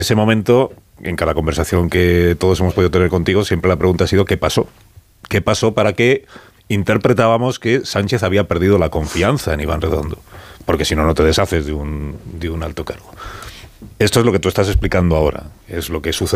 ese momento, en cada conversación que todos hemos podido tener contigo, siempre la pregunta ha sido ¿qué pasó? ¿Qué pasó para que interpretábamos que Sánchez había perdido la confianza en Iván Redondo? Porque si no, no te deshaces de un alto cargo. Esto es lo que tú estás explicando ahora, es lo que sucede.